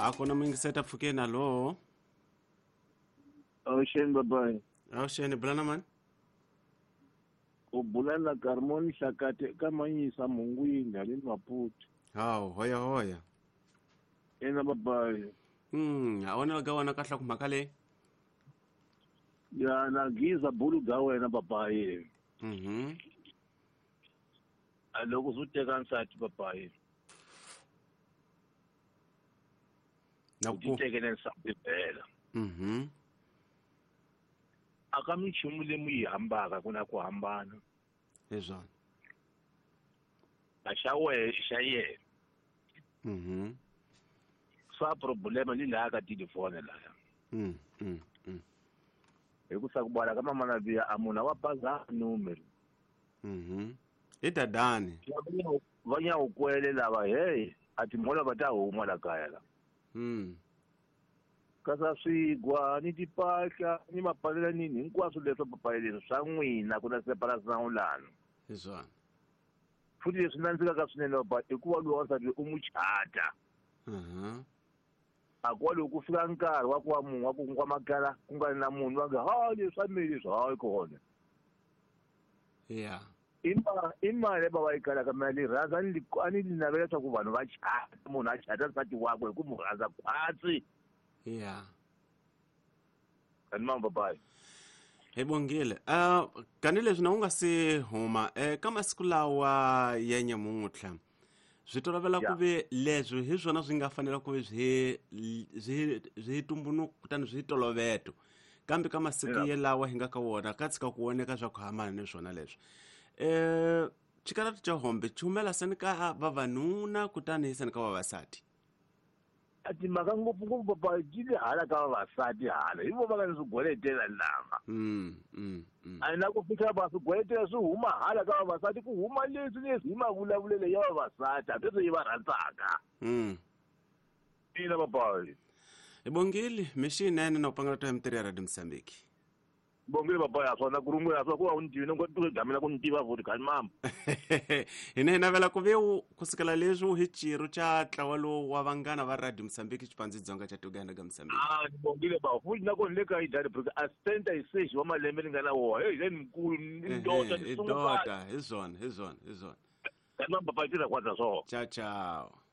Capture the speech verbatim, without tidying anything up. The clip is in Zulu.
akona mingiseta pfukeni. Alo Awusheni babayi. Awusheni bulana mani. Ubulana Karmoni Shakate kamanyisa mungwini ali Maputo. Hawu hoya hoya. Ena babayi. Hmm, awona ga wana kahla kumhaka le. Ya nagiza bulu ga wena babayi. Mhm. Aloko uzuteka nsati babayi. Naku. Utiteke nsati phela. Mhm. Akamichumu lemuyihambaka kuna ku hambana. Ezona. Ashawe shaye. Mhm. Sa problema lila ka telefone la. Mm, mm, mm. Ekusakubala kama manabia amuna wapaza numero. Mhm. Idadani. Vanya ukwele lava hey ati mola bata huma la kaya la. Mm. Kasa swigwa ni tipahla ni mapalela nini hinkwaswo leswo papaleleni swa n'wina ku na separation lano. Ezona. Futhi leswi nandzikaka swinene baba i ku va loyi wansati u n'wi chata. Mhm. A ku va loko ku fika nkarhi wa ku va munhu wa ku nkwamakala ku nga na munhu va nge ha leswi a mili leswi hayi kona. Yeah. Ima imali baba yi kalaka mina ni rhandza ni a ni navela swa ku vanhu va chata munhu a chata nsati wakwe hi ku mu rhandza khwatsi. Yeah. Ani mama babayi. Ebongile. Ah, kani leswi na unga se huma eh ka masiku lawa ya nyamuntlha. Swi tolovela ku ve leswi hi swona swi nga fanela ku ve swi swi swi tumbunu kutani swi toloveto. Kambe ka masiku yelawa hi nga ka wona ka tsika ku woneka swa ku hambana ni swona leswi. Eh chikarati cha hombe chumela sani ka vavanuna kutani hi sani ka vavasati. Ati maka ngopfu ngopfu papa jile hala ka vavasati hala hi vo va nga ni swigweletela lama. Mm, mm, mm. A na ku fika va swigweletela swi huma hala ka vavasati ku huma leswi leswi hi mavulavulelo ya vavasati a leswi hi va rhandzaka. Mm. Ina babayi. Ebongile mishinene na upangala to emtiri ya Radio Msambiki. Bongile babayi asona kurumwe asona ku awundiwe ngo tuke gamela ku ntiva voti kani mama. Hina hina vela ku ve kusikela leswi hi chiro cha tlawalo wa vangana va Radio Msambiki xipanzi dzonga cha Tuganda ga Msambiki. Ah bongile ba futhi nako le ka idari because assistant iseshi wa malembe ngana wo hey then mkulu ndota Idota, hizona, hizona, hizona. Kani mama babayi tira kwanza so. Ciao ciao.